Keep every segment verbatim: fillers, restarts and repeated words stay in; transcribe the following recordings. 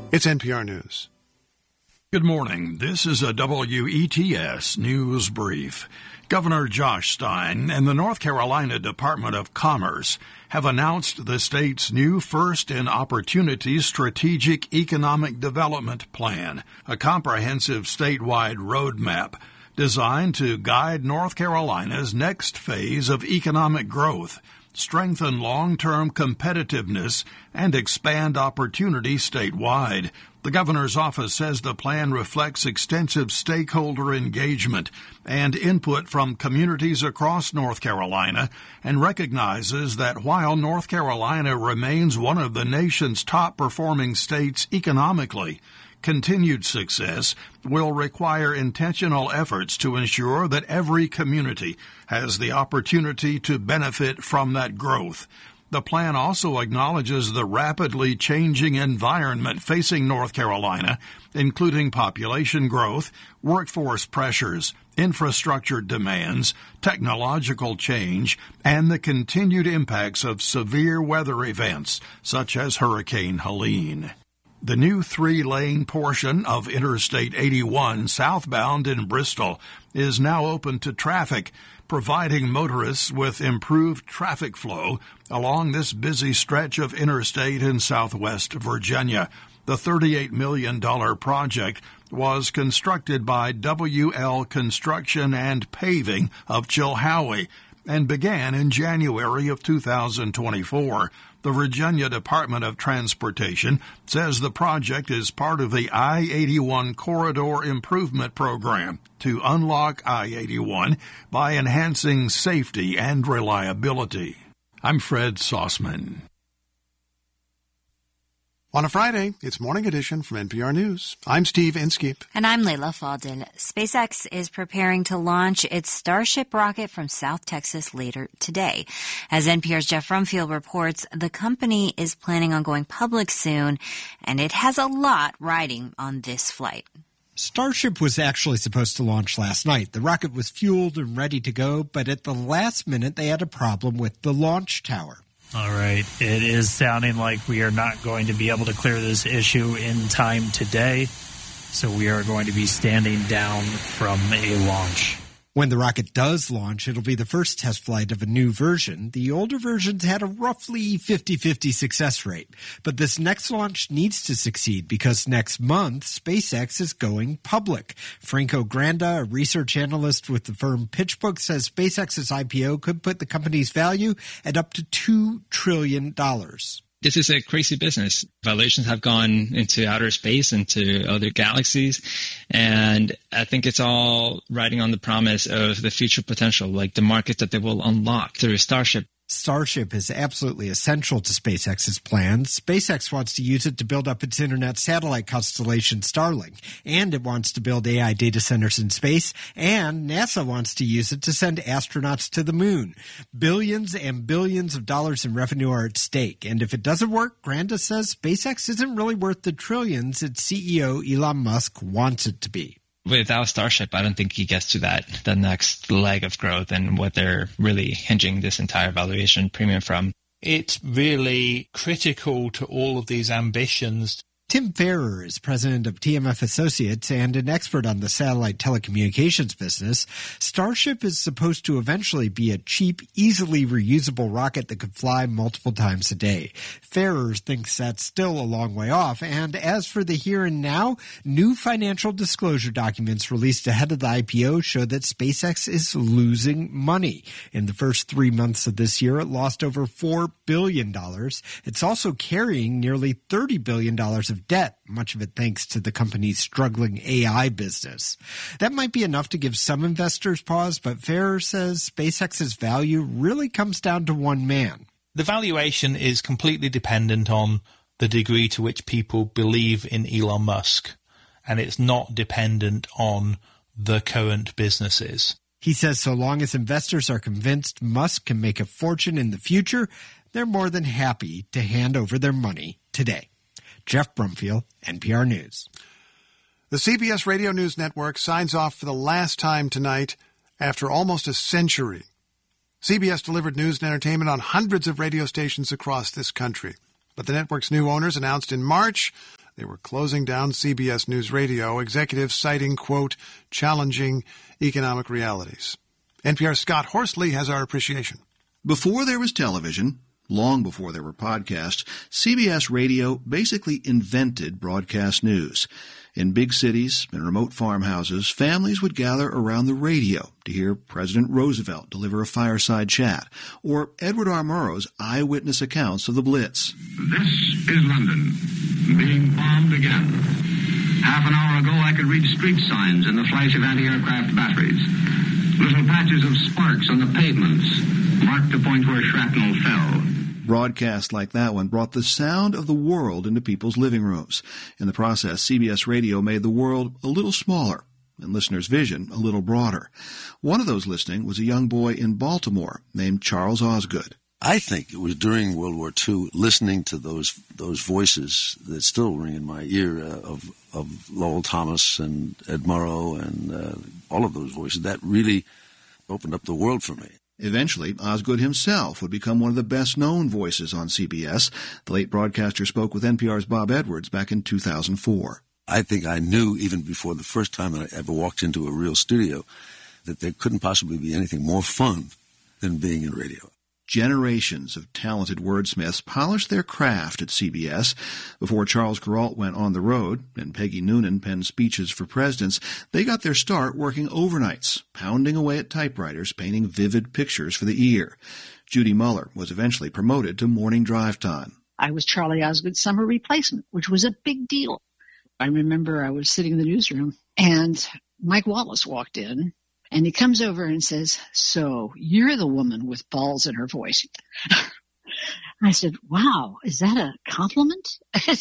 It's N P R News. Good morning. This is a W E T S News Brief. Governor Josh Stein and the North Carolina Department of Commerce have announced the state's new First in Opportunity Strategic Economic Development Plan, a comprehensive statewide roadmap designed to guide North Carolina's next phase of economic growth, strengthen long-term competitiveness, and expand opportunity statewide. The governor's office says the plan reflects extensive stakeholder engagement and input from communities across North Carolina and recognizes that while North Carolina remains one of the nation's top-performing states economically, continued success will require intentional efforts to ensure that every community has the opportunity to benefit from that growth. The plan also acknowledges the rapidly changing environment facing North Carolina, including population growth, workforce pressures, infrastructure demands, technological change, and the continued impacts of severe weather events such as Hurricane Helene. The new three-lane portion of Interstate eighty-one southbound in Bristol is now open to traffic, providing motorists with improved traffic flow along this busy stretch of interstate in southwest Virginia. The thirty-eight million dollars project was constructed by W L Construction and Paving of Chilhowie and began in January of two thousand twenty-four. The Virginia Department of Transportation says the project is part of the I eighty-one Corridor Improvement Program to unlock I eighty-one by enhancing safety and reliability. I'm Fred Sossman. On a Friday, it's Morning Edition from N P R News. I'm Steve Inskeep. And I'm Layla Faldin. SpaceX is preparing to launch its Starship rocket from South Texas later today. As N P R's Jeff Rumfield reports, the company is planning on going public soon, and it has a lot riding on this flight. Starship was actually supposed to launch last night. The rocket was fueled and ready to go, but at the last minute they had a problem with the launch tower. All right. It is sounding like we are not going to be able to clear this issue in time today, so we are going to be standing down from a launch. When the rocket does launch, it'll be the first test flight of a new version. The older versions had a roughly fifty-fifty success rate. But this next launch needs to succeed because next month, SpaceX is going public. Franco Granda, a research analyst with the firm PitchBook, says SpaceX's I P O could put the company's value at up to two trillion dollars. This is a crazy business. Valuations have gone into outer space, into other galaxies, and I think it's all riding on the promise of the future potential, like the market that they will unlock through Starship. Starship is absolutely essential to SpaceX's plans. SpaceX wants to use it to build up its internet satellite constellation Starlink, and it wants to build A I data centers in space, and NASA wants to use it to send astronauts to the moon. Billions and billions of dollars in revenue are at stake, and if it doesn't work, Granda says SpaceX isn't really worth the trillions its C E O Elon Musk wants it to be. Without Starship, I don't think he gets to that, the next leg of growth and what they're really hinging this entire valuation premium from. It's really critical to all of these ambitions. Tim Ferrer is president of T M F Associates and an expert on the satellite telecommunications business. Starship is supposed to eventually be a cheap, easily reusable rocket that could fly multiple times a day. Ferrer thinks that's still a long way off. And as for the here and now, new financial disclosure documents released ahead of the I P O show that SpaceX is losing money. In the first three months of this year, it lost over four billion dollars. It's also carrying nearly thirty billion dollars of debt, much of it thanks to the company's struggling A I business. That might be enough to give some investors pause, but Ferrer says SpaceX's value really comes down to one man. The valuation is completely dependent on the degree to which people believe in Elon Musk, and it's not dependent on the current businesses. He says so long as investors are convinced Musk can make a fortune in the future, they're more than happy to hand over their money today. Jeff Brumfield, N P R News. The C B S Radio News Network signs off for the last time tonight after almost a century. C B S delivered news and entertainment on hundreds of radio stations across this country. But the network's new owners announced in March They were closing down C B S News Radio, executives citing, quote, challenging economic realities. N P R's Scott Horsley has our appreciation. Before there was television, long before there were podcasts, C B S Radio basically invented broadcast news. In big cities and remote farmhouses, families would gather around the radio to hear President Roosevelt deliver a fireside chat, or Edward R. Murrow's eyewitness accounts of the Blitz. This is London, being bombed again. Half an hour ago, I could read street signs in the flash of anti-aircraft batteries. Little patches of sparks on the pavements marked the point where shrapnel fell. Broadcasts like that one brought the sound of the world into people's living rooms. In the process, C B S Radio made the world a little smaller and listeners' vision a little broader. One of those listening was a young boy in Baltimore named Charles Osgood. I think it was during World War Two, listening to those those voices that still ring in my ear uh, of of Lowell Thomas and Ed Murrow and uh, all of those voices, that really opened up the world for me. Eventually, Osgood himself would become one of the best-known voices on C B S. The late broadcaster spoke with N P R's Bob Edwards back in two thousand four. I think I knew, even before the first time that I ever walked into a real studio, that there couldn't possibly be anything more fun than being in radio. Generations of talented wordsmiths polished their craft at C B S. Before Charles Kuralt went on the road and Peggy Noonan penned speeches for presidents, they got their start working overnights, pounding away at typewriters, painting vivid pictures for the ear. Judy Muller was eventually promoted to morning drive time. I was Charlie Osgood's summer replacement, which was a big deal. I remember I was sitting in the newsroom, and Mike Wallace walked in. And he comes over and says, so you're the woman with balls in her voice. I said, wow, is that a compliment?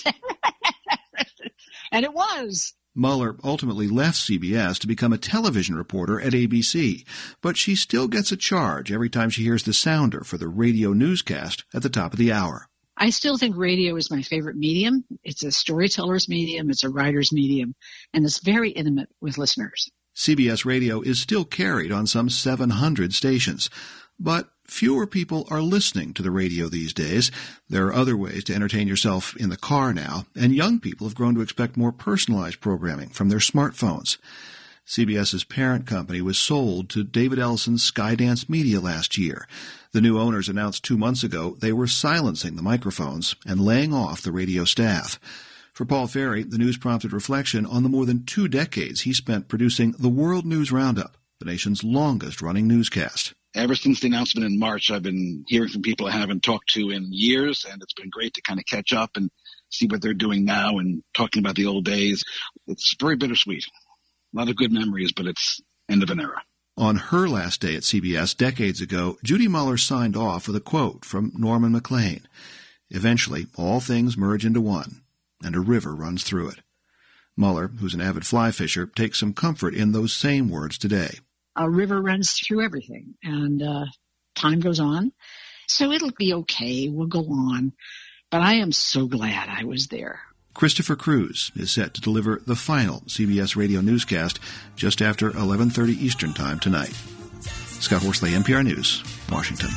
And it was. Muller ultimately left C B S to become a television reporter at A B C, but she still gets a charge every time she hears the sounder for the radio newscast at the top of the hour. I still think radio is my favorite medium. It's a storyteller's medium, it's a writer's medium, and it's very intimate with listeners. C B S Radio is still carried on some seven hundred stations, but fewer people are listening to the radio these days. There are other ways to entertain yourself in the car now, and young people have grown to expect more personalized programming from their smartphones. CBS's parent company was sold to David Ellison's Skydance Media last year. The new owners announced two months ago they were silencing the microphones and laying off the radio staff. For Paul Ferry, the news prompted reflection on the more than two decades he spent producing the World News Roundup, the nation's longest-running newscast. Ever since the announcement in March, I've been hearing from people I haven't talked to in years, and it's been great to kind of catch up and see what they're doing now and talking about the old days. It's very bittersweet. A lot of good memories, but it's end of an era. On her last day at C B S decades ago, Judy Muller signed off with a quote from Norman MacLean. Eventually, all things merge into one, and a river runs through it. Muller, who's an avid fly fisher, takes some comfort in those same words today. A river runs through everything, and uh, time goes on. So it'll be okay. We'll go on. But I am so glad I was there. Christopher Cruz is set to deliver the final C B S radio newscast just after eleven thirty Eastern Time tonight. Scott Horsley, N P R News, Washington.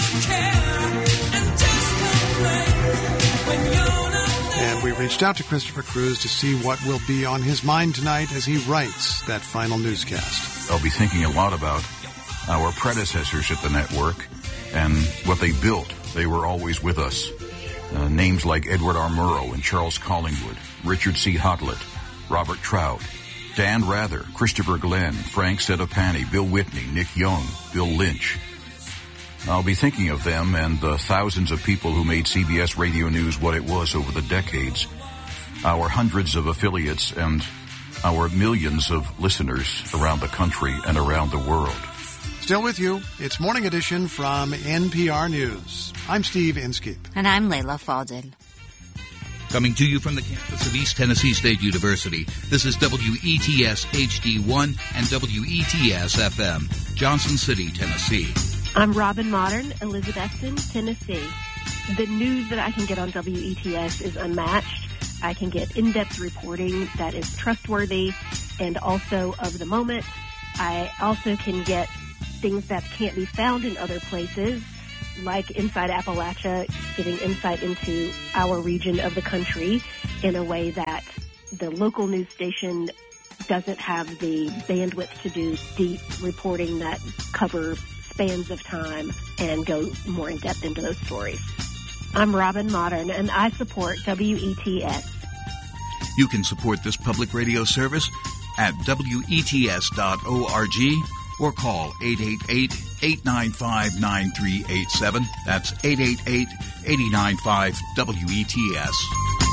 And we reached out to Christopher Cruz to see what will be on his mind tonight as he writes that final newscast. I'll be thinking a lot about our predecessors at the network and what they built. They were always with us. Uh, names like Edward R. Murrow and Charles Collingwood, Richard C. Hotlett, Robert Trout, Dan Rather, Christopher Glenn, Frank Sedapani, Bill Whitney, Nick Young, Bill Lynch. I'll be thinking of them and the thousands of people who made C B S Radio News what it was over the decades, our hundreds of affiliates, and our millions of listeners around the country and around the world. Still with you, it's Morning Edition from N P R News. I'm Steve Inskeep. And I'm Layla Faldin. Coming to you from the campus of East Tennessee State University, this is W E T S H D one and W E T S F M, Johnson City, Tennessee. I'm Robin Modern, Elizabethton, Tennessee. The news that I can get on W E T S is unmatched. I can get in-depth reporting that is trustworthy and also of the moment. I also can get things that can't be found in other places, like Inside Appalachia, giving insight into our region of the country, in a way that the local news station doesn't have the bandwidth to do deep reporting that cover spans of time and go more in depth into those stories. I'm Robin Modern, and I support W E T S. You can support this public radio service at W E T S dot org or call eight eight eight, eight nine five, nine three eight seven. That's eight eight eight, eight nine five, W E T S.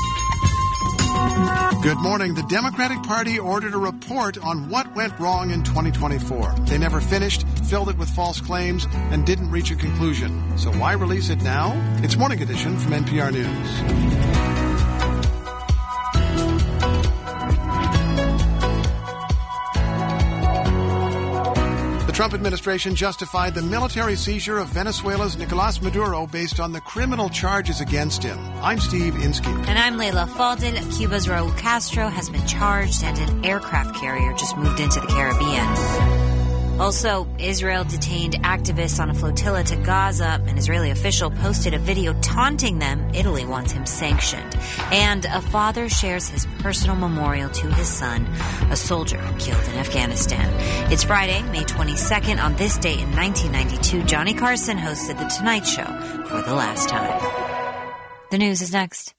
Good morning. The Democratic Party ordered a report on what went wrong in twenty twenty-four. They never finished, filled it with false claims, and didn't reach a conclusion. So why release it now? It's Morning Edition from N P R News. The Trump administration justified the military seizure of Venezuela's Nicolas Maduro based on the criminal charges against him. I'm Steve Inskeep. And I'm Leila Fadel. Cuba's Raul Castro has been charged and an aircraft carrier just moved into the Caribbean. Also, Israel detained activists on a flotilla to Gaza. An Israeli official posted a video taunting them. Italy wants him sanctioned. And a father shares his personal memorial to his son, a soldier killed in Afghanistan. It's Friday, May twenty-second. On this day in nineteen ninety-two, Johnny Carson hosted The Tonight Show for the last time. The news is next.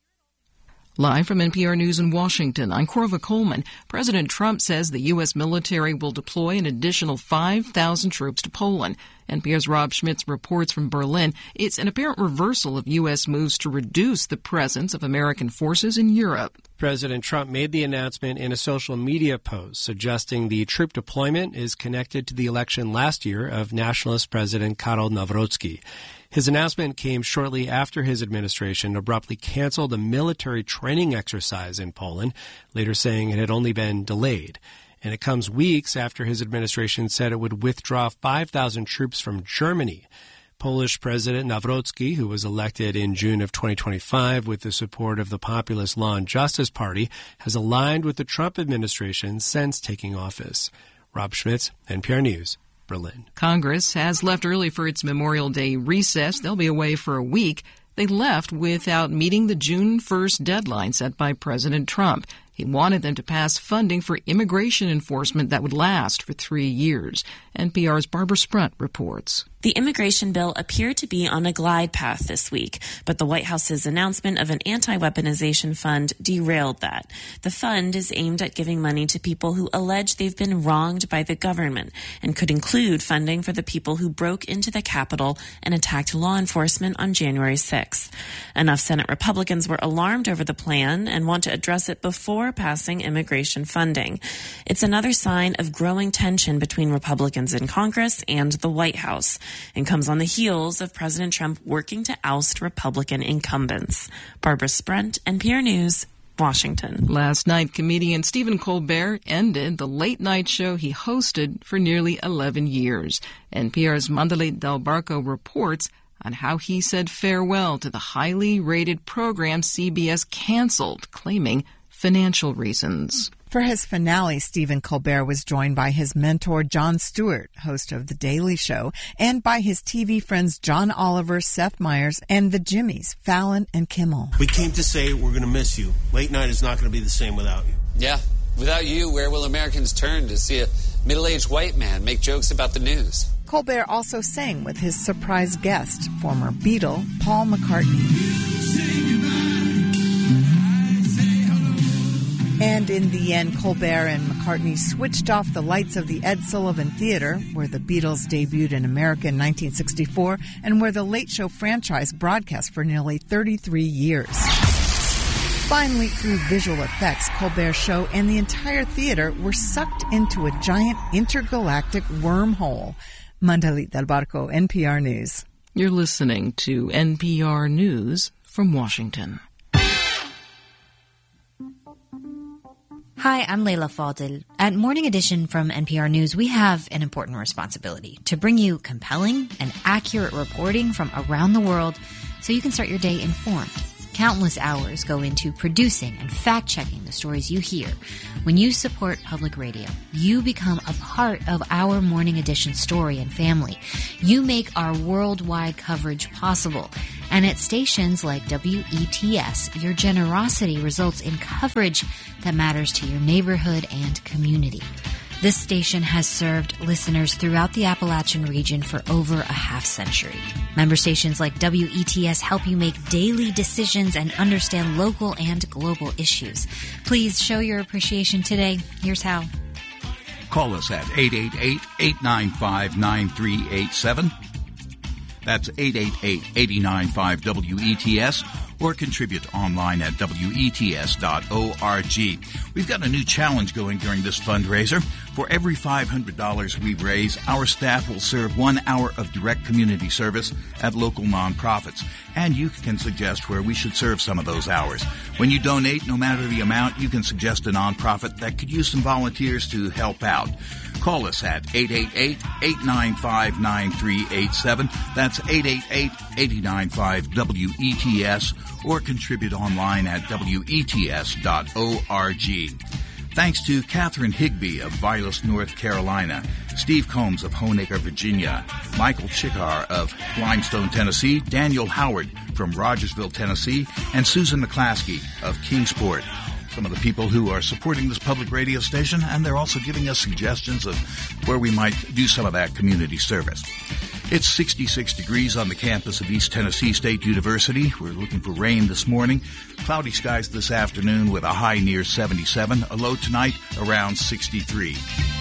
Live from N P R News in Washington, I'm Corva Coleman. President Trump says the U S military will deploy an additional five thousand troops to Poland. N P R's Rob Schmitz reports from Berlin. It's an apparent reversal of U S moves to reduce the presence of American forces in Europe. President Trump made the announcement in a social media post, suggesting the troop deployment is connected to the election last year of nationalist President Karol Nawrocki. His announcement came shortly after his administration abruptly canceled a military training exercise in Poland, later saying it had only been delayed. And it comes weeks after his administration said it would withdraw five thousand troops from Germany. Polish President Nawrocki, who was elected in June of twenty twenty-five with the support of the populist Law and Justice Party, has aligned with the Trump administration since taking office. Rob Schmitz, N P R News, Berlin. Congress has left early for its Memorial Day recess. They'll be away for a week. They left without meeting the June first deadline set by President Trump. He wanted them to pass funding for immigration enforcement that would last for three years. N P R's Barbara Sprunt reports. The immigration bill appeared to be on a glide path this week, but the White House's announcement of an anti-weaponization fund derailed that. The fund is aimed at giving money to people who allege they've been wronged by the government and could include funding for the people who broke into the Capitol and attacked law enforcement on January sixth. Enough Senate Republicans were alarmed over the plan and want to address it before passing immigration funding. It's another sign of growing tension between Republicans in Congress and the White House, and comes on the heels of President Trump working to oust Republican incumbents. Barbara Sprunt, N P R News, Washington. Last night, comedian Stephen Colbert ended the late-night show he hosted for nearly eleven years. N P R's Mandalit Del Barco reports on how he said farewell to the highly rated program C B S canceled, claiming financial reasons. For his finale, Stephen Colbert was joined by his mentor, Jon Stewart, host of The Daily Show, and by his T V friends John Oliver, Seth Meyers, and the Jimmys, Fallon and Kimmel. We came to say we're going to miss you. Late night is not going to be the same without you. Yeah. Without you, where will Americans turn to see a middle-aged white man make jokes about the news? Colbert also sang with his surprise guest, former Beatle, Paul McCartney. And in the end, Colbert and McCartney switched off the lights of the Ed Sullivan Theater, where the Beatles debuted in America in nineteen sixty-four, and where the Late Show franchise broadcast for nearly thirty-three years. Finally, through visual effects, Colbert's show and the entire theater were sucked into a giant intergalactic wormhole. Mandalit Del Barco, N P R News. You're listening to N P R News from Washington. Hi, I'm Leila Fadel. At Morning Edition from N P R News, we have an important responsibility to bring you compelling and accurate reporting from around the world so you can start your day informed. Countless hours go into producing and fact-checking the stories you hear. When you support public radio, you become a part of our Morning Edition story and family. You make our worldwide coverage possible. And at stations like W E T S, your generosity results in coverage that matters to your neighborhood and community. This station has served listeners throughout the Appalachian region for over a half century. Member stations like W E T S help you make daily decisions and understand local and global issues. Please show your appreciation today. Here's how. Call us at eight eight eight, eight nine five, nine three eight seven. That's eight eight eight, eight nine five, W E T S, or contribute online at W E T S dot org. We've got a new challenge going during this fundraiser. For every five hundred dollars we raise, our staff will serve one hour of direct community service at local nonprofits, and you can suggest where we should serve some of those hours. When you donate, no matter the amount, you can suggest a nonprofit that could use some volunteers to help out. Call us at eight eight eight, eight nine five, nine three eight seven. That's eight eight eight, eight nine five, W E T S, or contribute online at W E T S dot org. Thanks to Catherine Higby of Vilas, North Carolina, Steve Combs of Honaker, Virginia, Michael Chickar of Limestone, Tennessee, Daniel Howard from Rogersville, Tennessee, and Susan McClaskey of Kingsport. Some of the people who are supporting this public radio station, and they're also giving us suggestions of where we might do some of that community service. It's sixty-six degrees on the campus of East Tennessee State University. We're looking for rain this morning. Cloudy skies this afternoon with a high near seventy-seven. A low tonight around sixty-three.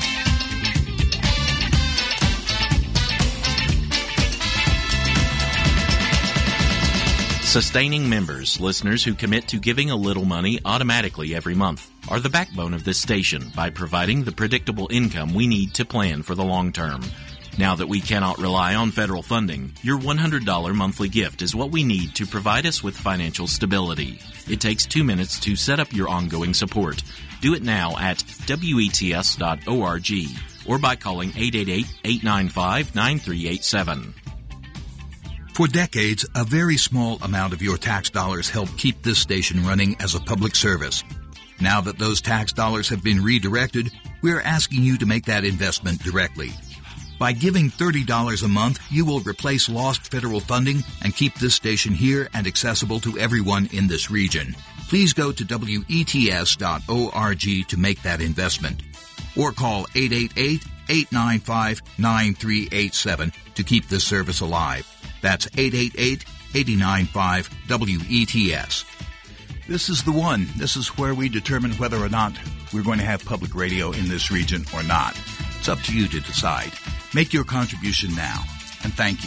Sustaining members, listeners who commit to giving a little money automatically every month, are the backbone of this station by providing the predictable income we need to plan for the long term. Now that we cannot rely on federal funding, your one hundred dollars monthly gift is what we need to provide us with financial stability. It takes two minutes to set up your ongoing support. Do it now at W E T S dot org or by calling eight eight eight, eight nine five, nine three eight seven. For decades, a very small amount of your tax dollars helped keep this station running as a public service. Now that those tax dollars have been redirected, we're asking you to make that investment directly. By giving thirty dollars a month, you will replace lost federal funding and keep this station here and accessible to everyone in this region. Please go to W E T S dot org to make that investment. Or call eight eight eight, eight nine five, nine three eight seven to keep this service alive. That's eight eight eight, eight nine five, W E T S. This is the one. This is where we determine whether or not we're going to have public radio in this region or not. It's up to you to decide. Make your contribution now, and thank you.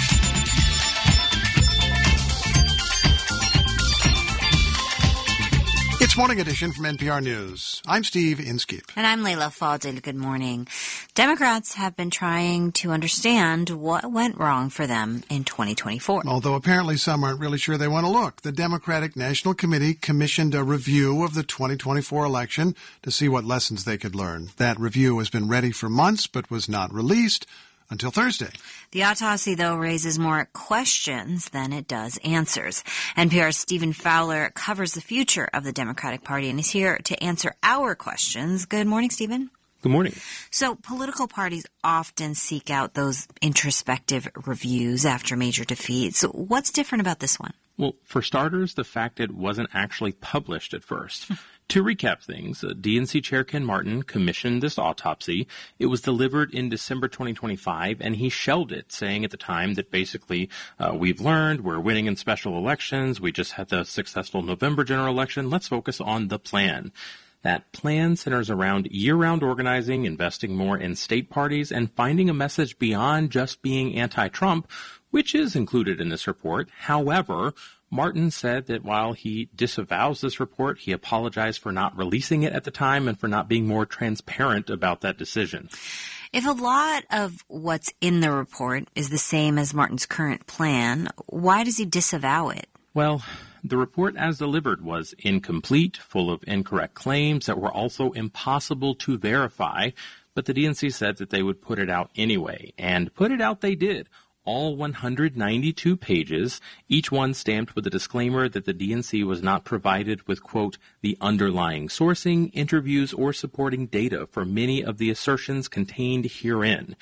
It's Morning Edition from N P R News. I'm Steve Inskeep. And I'm Layla Fadil. Good morning. Democrats have been trying to understand what went wrong for them in twenty twenty-four. Although apparently some aren't really sure they want to look. The Democratic National Committee commissioned a review of the twenty twenty-four election to see what lessons they could learn. That review has been ready for months but was not released until Thursday. The autopsy, though, raises more questions than it does answers. N P R's Stephen Fowler covers the future of the Democratic Party and is here to answer our questions. Good morning, Stephen. Good morning. So political parties often seek out those introspective reviews after major defeats. So what's different about this one? Well, for starters, the fact it wasn't actually published at first. To recap things, uh, D N C Chair Ken Martin commissioned this autopsy. It was delivered in December twenty twenty-five, and he shelved it, saying at the time that basically uh, we've learned, we're winning in special elections, we just had the successful November general election, let's focus on the plan. That plan centers around year-round organizing, investing more in state parties, and finding a message beyond just being anti-Trump, which is included in this report. However, Martin said that while he disavows this report, he apologized for not releasing it at the time and for not being more transparent about that decision. If a lot of what's in the report is the same as Martin's current plan, why does he disavow it? Well, the report as delivered was incomplete, full of incorrect claims that were also impossible to verify, but the D N C said that they would put it out anyway, and put it out they did. All one hundred ninety-two pages, each one stamped with a disclaimer that the D N C was not provided with, quote, the underlying sourcing, interviews, or supporting data for many of the assertions contained herein.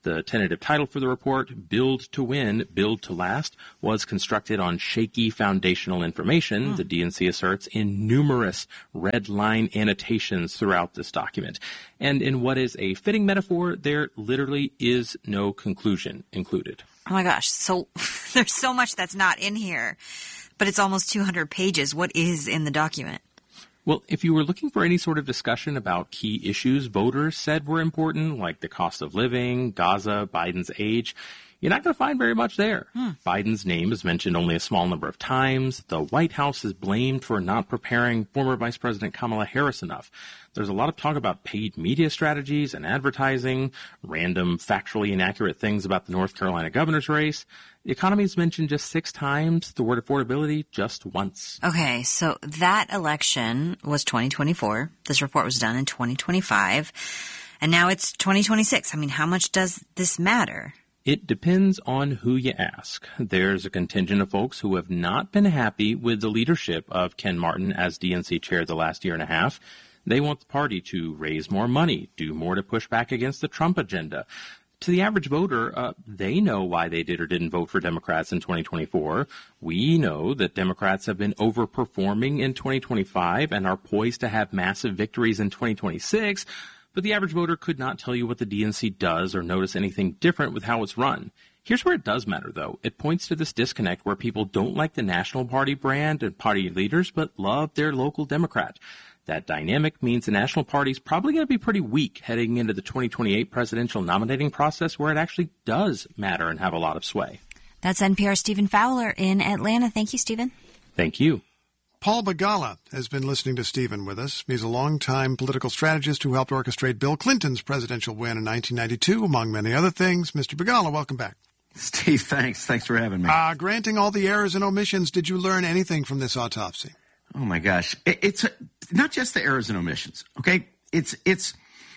The tentative title for the report, Build to Win, Build to Last, was constructed on shaky foundational information, mm. the D N C asserts, in numerous red line annotations throughout this document. And in what is a fitting metaphor, there literally is no conclusion included. Oh my gosh, so there's so much that's not in here, but it's almost two hundred pages. What is in the document? Well, if you were looking for any sort of discussion about key issues voters said were important, like the cost of living, Gaza, Biden's age, you're not going to find very much there. Hmm. Biden's name is mentioned only a small number of times. The White House is blamed for not preparing former Vice President Kamala Harris enough. There's a lot of talk about paid media strategies and advertising, random factually inaccurate things about the North Carolina governor's race. The economy is mentioned just six times, the word affordability just once. Okay, so that election was twenty twenty-four. This report was done in twenty twenty-five. And now it's twenty twenty-six. I mean, how much does this matter? It depends on who you ask. There's a contingent of folks who have not been happy with the leadership of Ken Martin as D N C chair the last year and a half. They want the party to raise more money, do more to push back against the Trump agenda. To the average voter, uh, they know why they did or didn't vote for Democrats in twenty twenty-four. We know that Democrats have been overperforming in twenty twenty-five and are poised to have massive victories in twenty twenty-six. But the average voter could not tell you what the D N C does or notice anything different with how it's run. Here's where it does matter, though. It points to this disconnect where people don't like the National Party brand and party leaders, but love their local Democrat. That dynamic means the National Party's probably going to be pretty weak heading into the twenty twenty-eight presidential nominating process, where it actually does matter and have a lot of sway. That's N P R's Stephen Fowler in Atlanta. Thank you, Stephen. Thank you. Paul Begala has been listening to Stephen with us. He's a longtime political strategist who helped orchestrate Bill Clinton's presidential win in nineteen ninety-two, among many other things. Mister Begala, welcome back. Steve, thanks. Thanks for having me. Uh, granting all the errors and omissions, did you learn anything from this autopsy? Oh, my gosh. It, it's a, not just the errors and omissions, okay? It's, it's.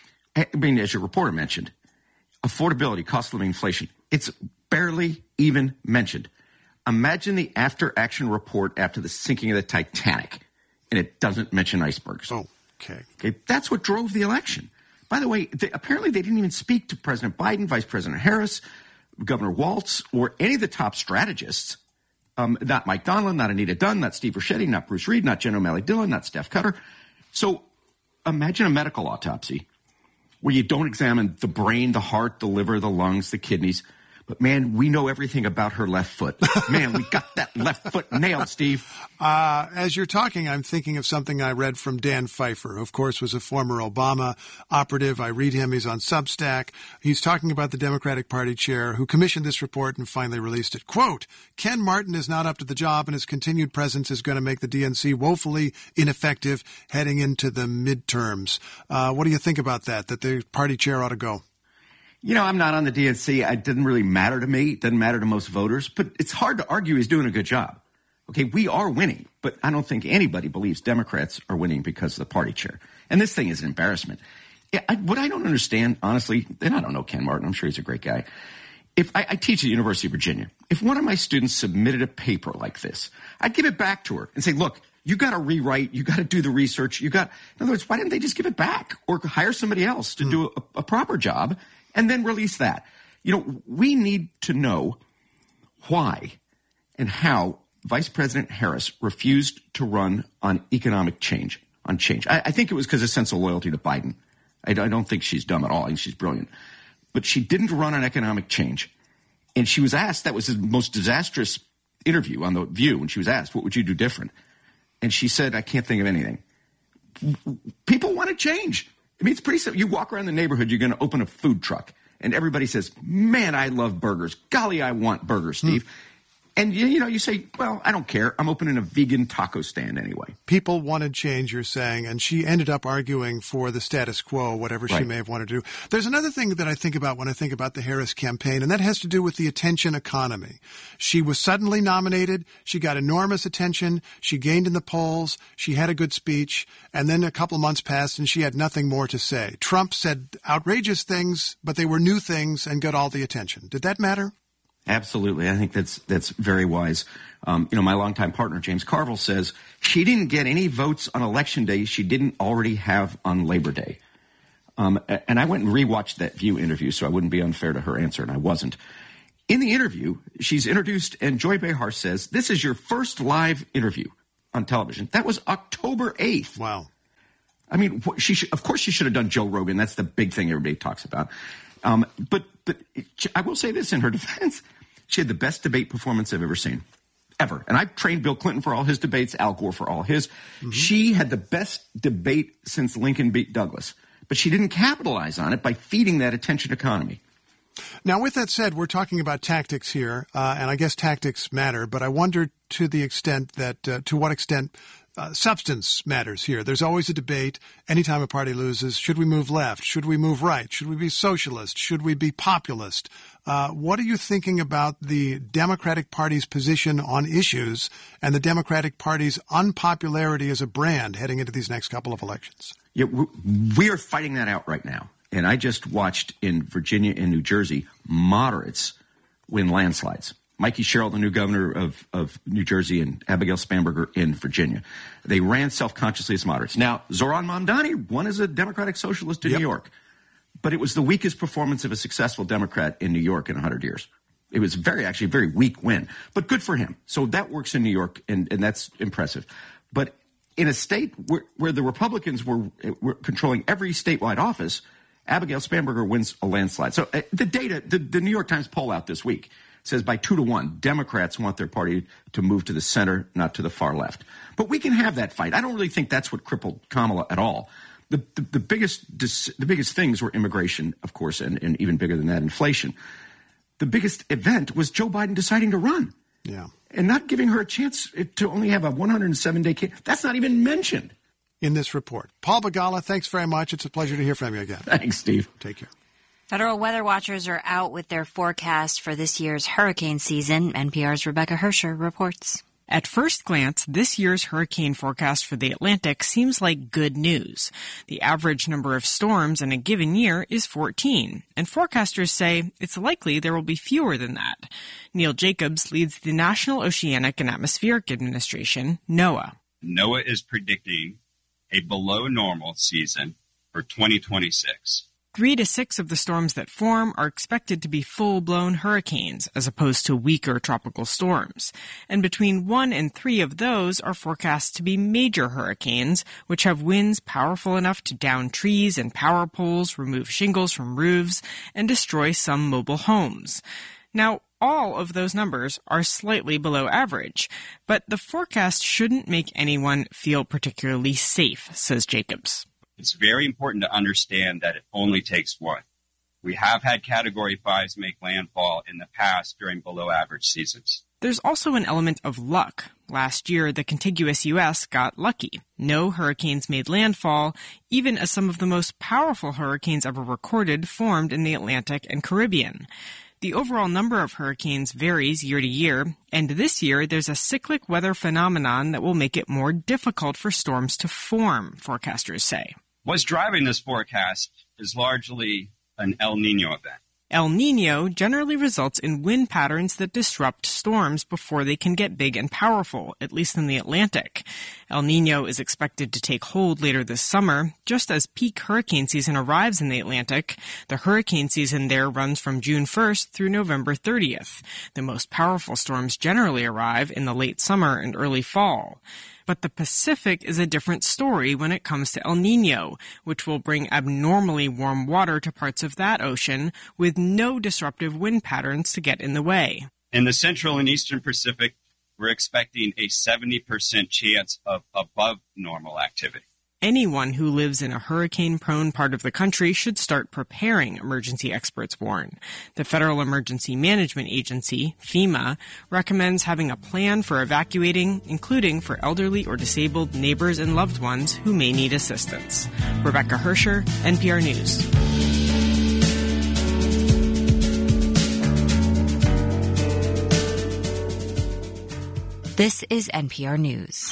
I mean, as your reporter mentioned, affordability, cost of living, inflation. It's barely even mentioned. Imagine the after-action report after the sinking of the Titanic, and it doesn't mention icebergs. Oh, okay. Okay, that's what drove the election. By the way, they, apparently they didn't even speak to President Biden, Vice President Harris, Governor Walz, or any of the top strategists. Um, not Mike Donilon, not Anita Dunn, not Steve Ricchetti, not Bruce Reed, not Jen O'Malley Dillon, not Steph Cutter. So imagine a medical autopsy where you don't examine the brain, the heart, the liver, the lungs, the kidneys. But, man, we know everything about her left foot. Man, we got that left foot nailed, Steve. Uh, as you're talking, I'm thinking of something I read from Dan Pfeiffer, who, of course, was a former Obama operative. I read him. He's on Substack. He's talking about the Democratic Party chair who commissioned this report and finally released it. Quote, Ken Martin is not up to the job, and his continued presence is going to make the D N C woefully ineffective heading into the midterms. Uh, what do you think about that, that the party chair ought to go? You know, I'm not on the D N C. It didn't really matter to me. It doesn't matter to most voters. But it's hard to argue he's doing a good job. Okay, we are winning. But I don't think anybody believes Democrats are winning because of the party chair. And this thing is an embarrassment. I, what I don't understand, honestly, and I don't know Ken Martin. I'm sure he's a great guy. If I, I teach at the University of Virginia. If one of my students submitted a paper like this, I'd give it back to her and say, look, you got to rewrite. You got to do the research. You got, in other words, why didn't they just give it back or hire somebody else to mm. do a, a proper job? And then release that. You know, we need to know why and how Vice President Harris refused to run on economic change, on change. I, I think it was because of a sense of loyalty to Biden. I, I don't think she's dumb at all. I think she's brilliant. But she didn't run on economic change. And she was asked, that was the most disastrous interview on The View, when she was asked, what would you do different? And she said, I can't think of anything. People want to change. I mean, it's pretty simple. You walk around the neighborhood, you're going to open a food truck, and everybody says, man, I love burgers. Golly, I want burgers, Steve. Hmm. And, you, you know, you say, well, I don't care. I'm opening a vegan taco stand anyway. People wanted change, you're saying, and she ended up arguing for the status quo, whatever right. she may have wanted to do. There's another thing that I think about when I think about the Harris campaign, and that has to do with the attention economy. She was suddenly nominated. She got enormous attention. She gained in the polls. She had a good speech. And then a couple of months passed, and she had nothing more to say. Trump said outrageous things, but they were new things and got all the attention. Did that matter? Absolutely. I think that's that's very wise. Um, you know, my longtime partner, James Carville, says she didn't get any votes on Election Day she didn't already have on Labor Day. Um, and I went and rewatched that View interview, so I wouldn't be unfair to her answer, and I wasn't. In the interview, she's introduced, and Joy Behar says, "This is your first live interview on television." That was October eighth. Wow. I mean, she should, of course she should have done Joe Rogan. That's the big thing everybody talks about. Um, but but I will say this in her defense. She had the best debate performance I've ever seen. Ever. And I've trained Bill Clinton for all his debates, Al Gore for all his. Mm-hmm. She had the best debate since Lincoln beat Douglas. But she didn't capitalize on it by feeding that attention economy. Now, with that said, we're talking about tactics here, uh, and I guess tactics matter, but I wonder to the extent that, uh, to what extent uh, substance matters here. There's always a debate anytime a party loses. Should we move left? Should we move right? Should we be socialist? Should we be populist? Uh, what are you thinking about the Democratic Party's position on issues and the Democratic Party's unpopularity as a brand heading into these next couple of elections? Yeah, we are fighting that out right now. And I just watched in Virginia and New Jersey moderates win landslides. Mikey Sherrill, the new governor of, of New Jersey, and Abigail Spanberger in Virginia. They ran self-consciously as moderates. Now, Zohran Mamdani won as a Democratic Socialist in yep. New York. But it was the weakest performance of a successful Democrat in New York in one hundred years. It was very, actually a very weak win. But good for him. So that works in New York, and, and that's impressive. But in a state where, where the Republicans were, were controlling every statewide office, Abigail Spanberger wins a landslide. So uh, the data, the, the New York Times poll out this week says by two to one, Democrats want their party to move to the center, not to the far left. But we can have that fight. I don't really think that's what crippled Kamala at all. The, the, the biggest the biggest things were immigration, of course, and, and even bigger than that, inflation. The biggest event was Joe Biden deciding to run. Yeah. And not giving her a chance to only have a one hundred seven day case. That's not even mentioned in this report. Paul Begala, thanks very much. It's a pleasure to hear from you again. Thanks, Steve. Take care. Federal weather watchers are out with their forecast for this year's hurricane season. N P R's Rebecca Hersher reports. At first glance, this year's hurricane forecast for the Atlantic seems like good news. The average number of storms in a given year is fourteen, and forecasters say it's likely there will be fewer than that. Neil Jacobs leads the National Oceanic and Atmospheric Administration, NOAA. NOAA is predicting a below normal season for twenty twenty-six. Three to six of the storms that form are expected to be full-blown hurricanes, as opposed to weaker tropical storms. And between one and three of those are forecast to be major hurricanes, which have winds powerful enough to down trees and power poles, remove shingles from roofs, and destroy some mobile homes. Now, all of those numbers are slightly below average, but the forecast shouldn't make anyone feel particularly safe, says Jacobs. It's very important to understand that it only takes one. We have had Category fives make landfall in the past during below-average seasons. There's also an element of luck. Last year, the contiguous U S got lucky. No hurricanes made landfall, even as some of the most powerful hurricanes ever recorded formed in the Atlantic and Caribbean. The overall number of hurricanes varies year to year, and this year there's a cyclic weather phenomenon that will make it more difficult for storms to form, forecasters say. What's driving this forecast is largely an El Nino event. El Nino generally results in wind patterns that disrupt storms before they can get big and powerful, at least in the Atlantic. El Nino is expected to take hold later this summer, just as peak hurricane season arrives in the Atlantic. The hurricane season there runs from June first through November thirtieth. The most powerful storms generally arrive in the late summer and early fall. But the Pacific is a different story when it comes to El Nino, which will bring abnormally warm water to parts of that ocean with no disruptive wind patterns to get in the way. In the central and eastern Pacific, we're expecting a seventy percent chance of above normal activity. Anyone who lives in a hurricane-prone part of the country should start preparing, emergency experts warn. The Federal Emergency Management Agency, FEMA, recommends having a plan for evacuating, including for elderly or disabled neighbors and loved ones who may need assistance. Rebecca Hersher, N P R News. This is N P R News.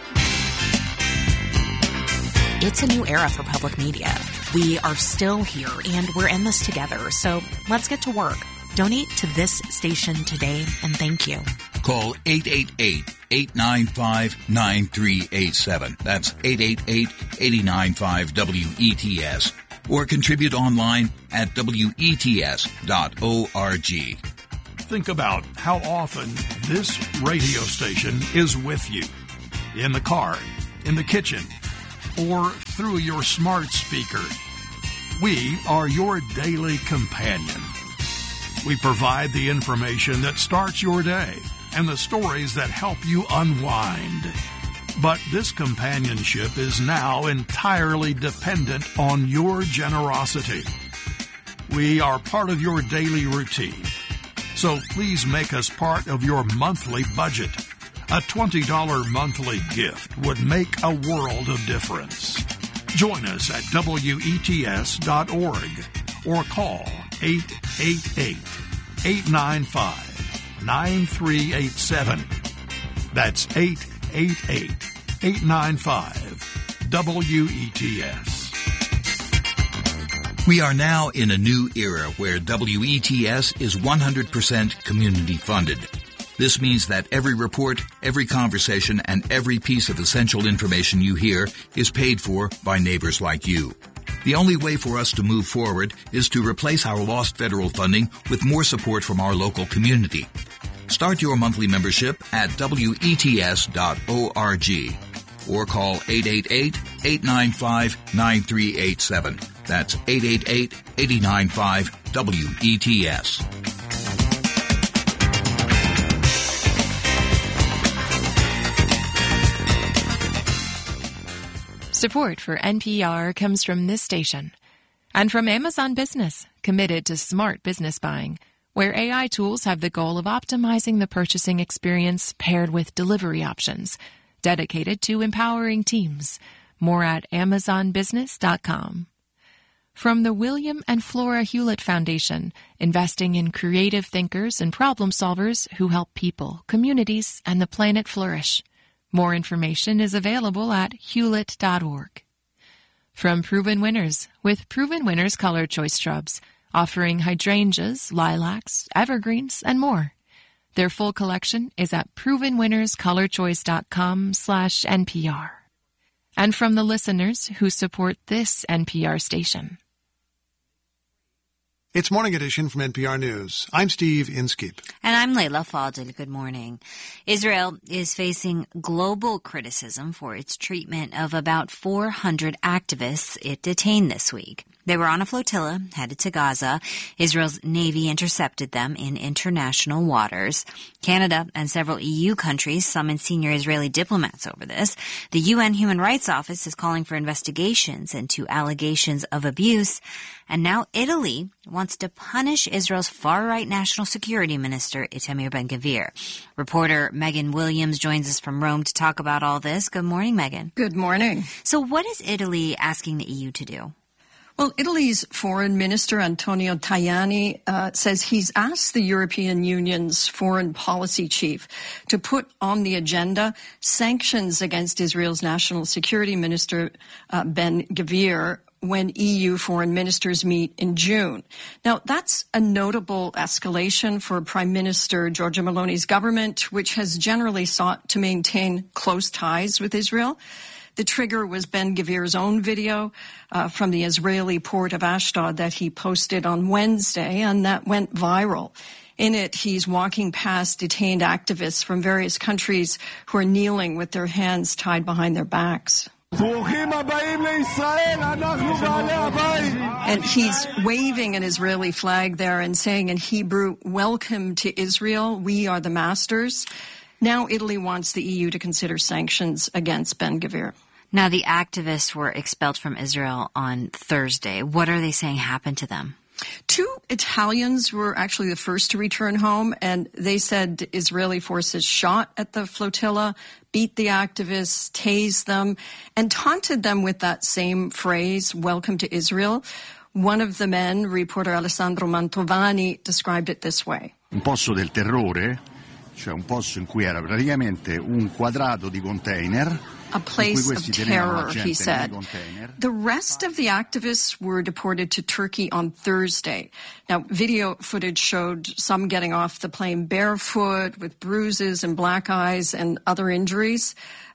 It's a new era for public media. We are still here, and we're in this together. So let's get to work. Donate to this station today, and thank you. Call eight eight eight, eight nine five, nine three eight seven. That's eight eight eight, eight nine five, W E T S. or contribute online at W E T S dot org. Think about how often this radio station is with you. In the car, in the kitchen, or through your smart speaker. We are your daily companion. We provide the information that starts your day and the stories that help you unwind. But this companionship is now entirely dependent on your generosity. We are part of your daily routine. So please make us part of your monthly budget. A twenty dollars monthly gift would make a world of difference. Join us at W E T S dot org or call eight eight eight, eight nine five, nine three eight seven. That's eight eight eight, eight nine five, W E T S. We are now in a new era where W E T S is one hundred percent community funded. This means that every report, every conversation, and every piece of essential information you hear is paid for by neighbors like you. The only way for us to move forward is to replace our lost federal funding with more support from our local community. Start your monthly membership at W E T S dot org or call eight eight eight, eight nine five, nine three eight seven. That's eight eight eight, eight nine five, W E T S. Support for N P R comes from this station and from Amazon Business, committed to smart business buying, where A I tools have the goal of optimizing the purchasing experience paired with delivery options, dedicated to empowering teams. More at amazon business dot com. From the William and Flora Hewlett Foundation, investing in creative thinkers and problem solvers who help people, communities, and the planet flourish. More information is available at hewlett dot org. From Proven Winners, with Proven Winners Color Choice Shrubs, offering hydrangeas, lilacs, evergreens, and more. Their full collection is at proven winners color choice dot com slash N P R. And from the listeners who support this N P R station. It's Morning Edition from N P R News. I'm Steve Inskeep. And I'm Layla Fadel. Good morning. Israel is facing global criticism for its treatment of about four hundred activists it detained this week. They were on a flotilla headed to Gaza. Israel's Navy intercepted them in international waters. Canada and several E U countries summoned senior Israeli diplomats over this. The U N Human Rights Office is calling for investigations into allegations of abuse. And now Italy wants to punish Israel's far-right national security minister, Itamar Ben-Gvir. Reporter Megan Williams joins us from Rome to talk about all this. Good morning, Megan. Good morning. So what is Italy asking the E U to do? Well, Italy's Foreign Minister Antonio Tajani uh, says he's asked the European Union's foreign policy chief to put on the agenda sanctions against Israel's National Security Minister uh, Ben-Gvir when E U foreign ministers meet in June. Now, that's a notable escalation for Prime Minister Giorgia Meloni's government, which has generally sought to maintain close ties with Israel. The trigger was Ben-Gvir's own video uh, from the Israeli port of Ashdod that he posted on Wednesday, and that went viral. In it, he's walking past detained activists from various countries who are kneeling with their hands tied behind their backs. And he's waving an Israeli flag there and saying in Hebrew, "Welcome to Israel, we are the masters." Now Italy wants the E U to consider sanctions against Ben-Gvir. Now, the activists were expelled from Israel on Thursday. What are they saying happened to them? Two Italians were actually the first to return home, and they said Israeli forces shot at the flotilla, beat the activists, tased them, and taunted them with that same phrase, "Welcome to Israel." One of the men, reporter Alessandro Mantovani, described it this way. Un posto del terrore, cioè un posto in cui era praticamente un quadrato di container. A place of terror, he said. The rest of the activists were deported to Turkey on Thursday. Now, video footage showed some getting off the plane barefoot with bruises and black eyes and other injuries.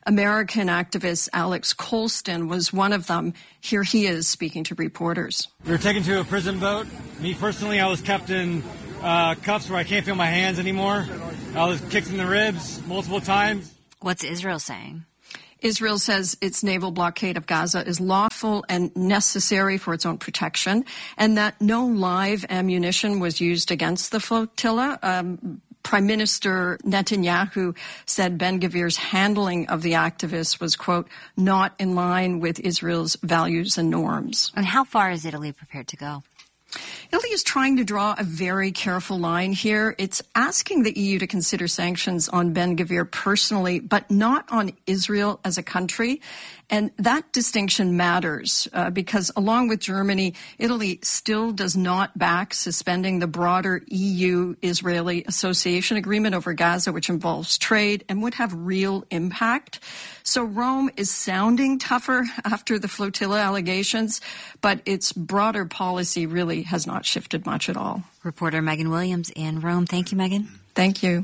American activist Alex Colston was one of them. Here he is speaking to reporters. We were taken to a prison boat. Me personally, I was kept in uh, cuffs where I can't feel my hands anymore. I was kicked in the ribs multiple times. What's Israel saying? Israel says its naval blockade of Gaza is lawful and necessary for its own protection, and that no live ammunition was used against the flotilla. Um, Prime Minister Netanyahu said Ben-Gvir's handling of the activists was, quote, not in line with Israel's values and norms. And how far is Italy prepared to go? Italy is trying to draw a very careful line here. It's asking the E U to consider sanctions on Ben-Gvir personally, but not on Israel as a country. And that distinction matters uh, because along with Germany, Italy still does not back suspending the broader E U-Israeli association agreement over Gaza, which involves trade and would have real impact. So Rome is sounding tougher after the flotilla allegations, but its broader policy really has not shifted much at all. Reporter Megan Williams in Rome. Thank you, Megan. Thank you.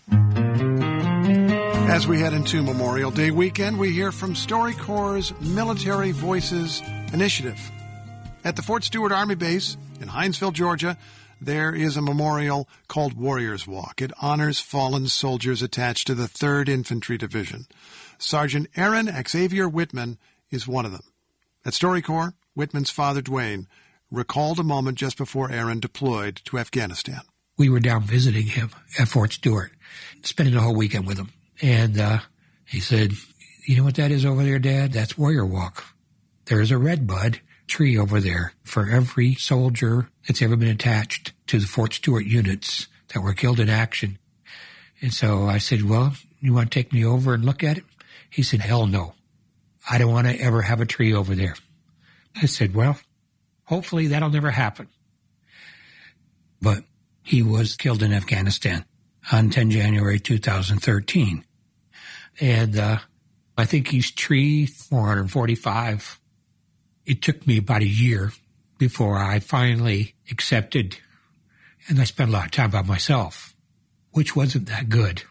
As we head into Memorial Day weekend, we hear from StoryCorps' Military Voices Initiative. At the Fort Stewart Army Base in Hinesville, Georgia, there is a memorial called Warriors Walk. It honors fallen soldiers attached to the third Infantry Division. Sergeant Aaron Xavier Whitman is one of them. At StoryCorps, Whitman's father, Dwayne, recalled a moment just before Aaron deployed to Afghanistan. We were down visiting him at Fort Stewart, spending the whole weekend with him. And uh, he said, you know what that is over there, Dad? That's Warrior Walk. There's a redbud tree over there for every soldier that's ever been attached to the Fort Stewart units that were killed in action. And so I said, well, you want to take me over and look at it? He said, hell no. I don't want to ever have a tree over there. I said, well, hopefully that'll never happen. But he was killed in Afghanistan on the tenth of January two thousand thirteen. And uh, I think he's tree four hundred forty-five. It took me about a year before I finally accepted, and I spent a lot of time by myself, which wasn't that good.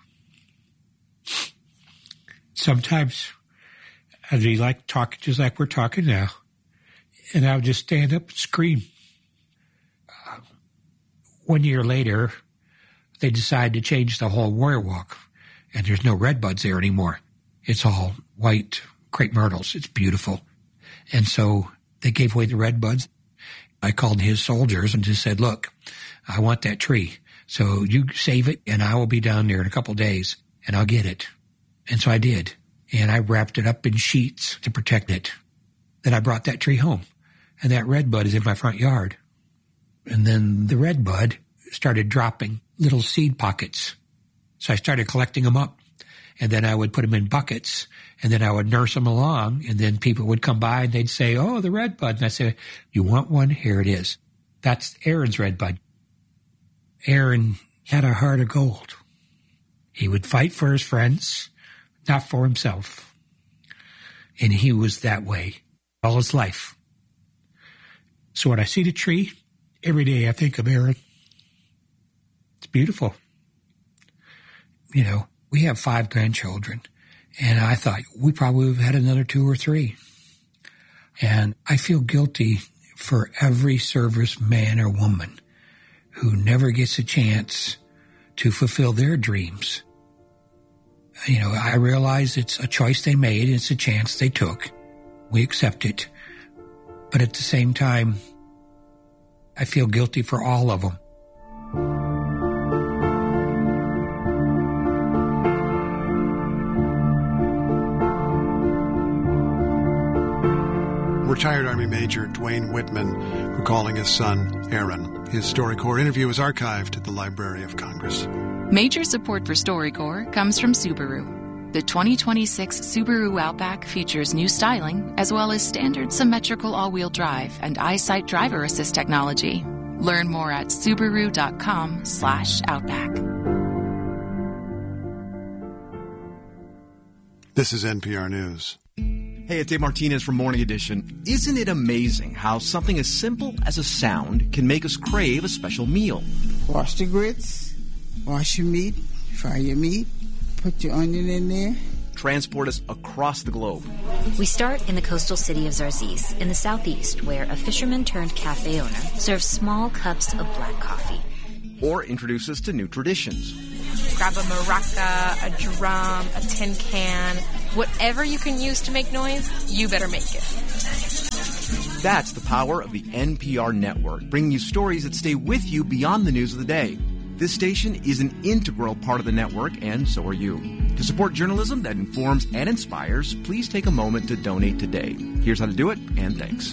Sometimes I'd be like talking just like we're talking now, and I would just stand up and scream. Uh, one year later, they decided to change the whole Warrior Walk, and there's no redbuds there anymore. It's all white crepe myrtles. It's beautiful. And so they gave away the redbuds. I called his soldiers and just said, look, I want that tree. So you save it, and I will be down there in a couple of days, and I'll get it. And so I did. And I wrapped it up in sheets to protect it. Then I brought that tree home, and that redbud is in my front yard. And then the redbud started dropping little seed pockets. So I started collecting them up, and then I would put them in buckets, and then I would nurse them along, and then people would come by and they'd say, oh, the redbud. And I said, you want one? Here it is. That's Aaron's redbud. Aaron had a heart of gold. He would fight for his friends, not for himself. And he was that way all his life. So when I see the tree, every day I think of Aaron. It's beautiful. You know, we have five grandchildren, and I thought we probably would have had another two or three. And I feel guilty for every service man or woman who never gets a chance to fulfill their dreams. You know, I realize it's a choice they made, it's a chance they took. We accept it. But at the same time, I feel guilty for all of them. Retired Army Major Dwayne Whitman recalling his son, Aaron. His StoryCorps interview is archived at the Library of Congress. Major support for StoryCorps comes from Subaru. The twenty twenty-six Subaru Outback features new styling as well as standard symmetrical all-wheel drive and EyeSight driver assist technology. Learn more at Subaru.com slash Outback. This is N P R News. Hey, it's Dave Martinez from Morning Edition. Isn't it amazing how something as simple as a sound can make us crave a special meal? Wash the grits, wash your meat, fry your meat, put your onion in there. transport us across the globe. We start in the coastal city of Zarzis in the southeast, where a fisherman-turned-cafe owner serves small cups of black coffee. Or introduce us to new traditions. Grab a maraca, a drum, a tin can, whatever you can use to make noise, you better make it. That's the power of the N P R network, bringing you stories that stay with you beyond the news of the day. This station is an integral part of the network, and so are you. To support journalism that informs and inspires, please take a moment to donate today. Here's how to do it, and thanks.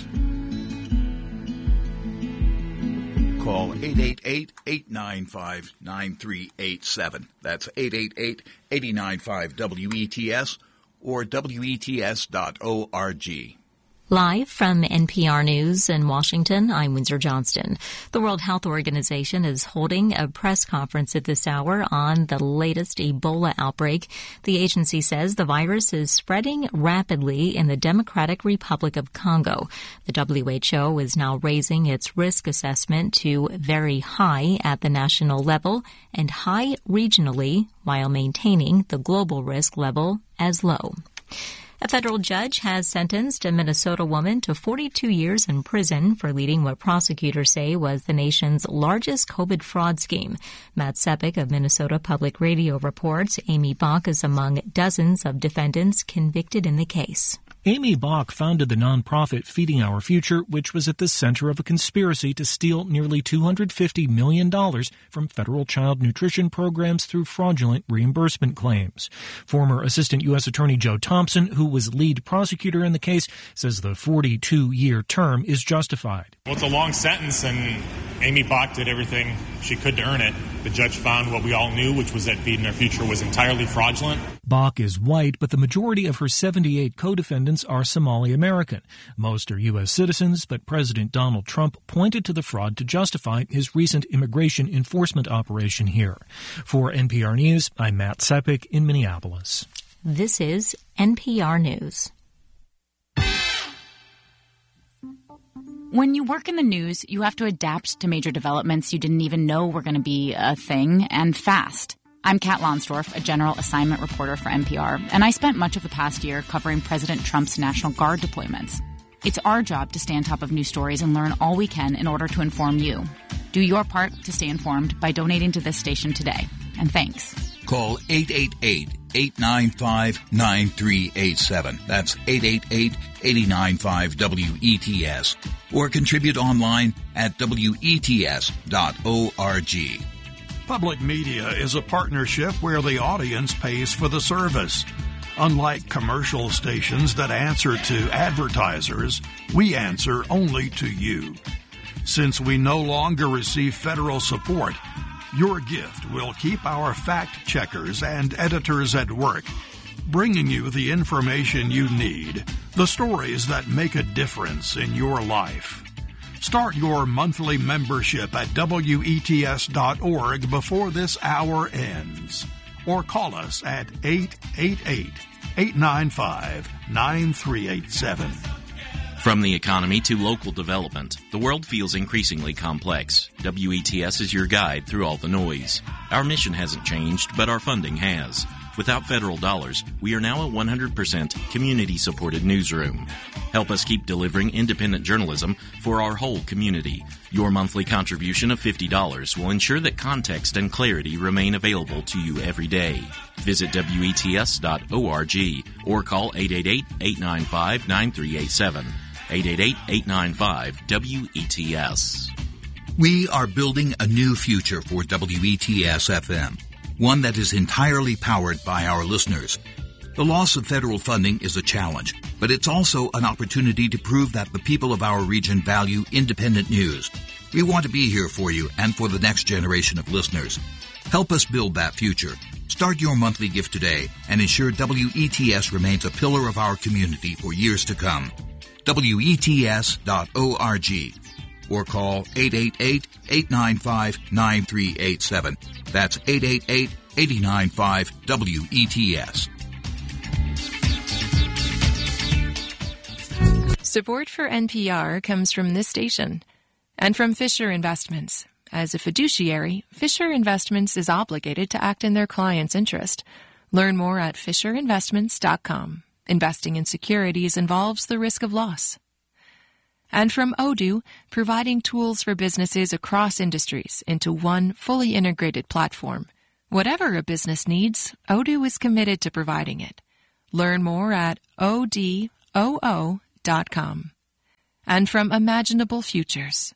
Call eight eight eight, eight nine five, nine three eight seven. That's eight eight eight, eight nine five, W E T S or W E T S dot org. Live from N P R News in Washington, I'm Windsor Johnston. The World Health Organization is holding a press conference at this hour on the latest Ebola outbreak. The agency says the virus is spreading rapidly in the Democratic Republic of Congo. The W H O is now raising its risk assessment to very high at the national level and high regionally, while maintaining the global risk level as low. A federal judge has sentenced a Minnesota woman to forty-two years in prison for leading what prosecutors say was the nation's largest COVID fraud scheme. Matt Sepik of Minnesota Public Radio reports Amy Bach is among dozens of defendants convicted in the case. Amy Bach founded the nonprofit Feeding Our Future, which was at the center of a conspiracy to steal nearly two hundred fifty million dollars from federal child nutrition programs through fraudulent reimbursement claims. Former Assistant U S Attorney Joe Thompson, who was lead prosecutor in the case, says the forty-two-year term is justified. Well, it's a long sentence, and Amy Bach did everything she could to earn it. The judge found what we all knew, which was that Feeding Our Future was entirely fraudulent. Bach is white, but the majority of her seventy-eight co-defendants are Somali American. Most are U S citizens, but President Donald Trump pointed to the fraud to justify his recent immigration enforcement operation here. For N P R News, I'm Matt Sepik in Minneapolis. This is N P R News. When you work in the news, you have to adapt to major developments you didn't even know were going to be a thing, and fast. I'm Kat Lonsdorf, a general assignment reporter for N P R, and I spent much of the past year covering President Trump's National Guard deployments. It's our job to stay on top of news stories and learn all we can in order to inform you. Do your part to stay informed by donating to this station today. And thanks. Call eight eight eight, eight nine five, nine three eight seven. That's eight eight eight, eight nine five, W E T S. Or contribute online at W E T S dot org. Public media is a partnership where the audience pays for the service. Unlike commercial stations that answer to advertisers, we answer only to you. Since we no longer receive federal support, your gift will keep our fact checkers and editors at work, bringing you the information you need, the stories that make a difference in your life. Start your monthly membership at W E T S dot org before this hour ends. Or call us at eight eight eight, eight nine five, nine three eight seven. From the economy to local development, the world feels increasingly complex. W E T S is your guide through all the noise. Our mission hasn't changed, but our funding has. Without federal dollars, we are now a one hundred percent community-supported newsroom. Help us keep delivering independent journalism for our whole community. Your monthly contribution of fifty dollars will ensure that context and clarity remain available to you every day. Visit W E T S dot org or call eight eight eight, eight nine five, nine three eight seven. eight eight eight, eight nine five, W E T S. We are building a new future for W E T S F M, one that is entirely powered by our listeners. The loss of federal funding is a challenge, but it's also an opportunity to prove that the people of our region value independent news. We want to be here for you and for the next generation of listeners. Help us build that future. Start your monthly gift today and ensure W E T S remains a pillar of our community for years to come. W E T S dot org or call eight eight eight, eight nine five, nine three eight seven. That's eight eight eight, eight nine five, W E T S. Support for N P R comes from this station and from Fisher Investments. As a fiduciary, Fisher Investments is obligated to act in their client's interest. Learn more at fisher investments dot com. Investing in securities involves the risk of loss. And from Odoo, providing tools for businesses across industries into one fully integrated platform. Whatever a business needs, Odoo is committed to providing it. Learn more at O D O O dot com. And from Imaginable Futures.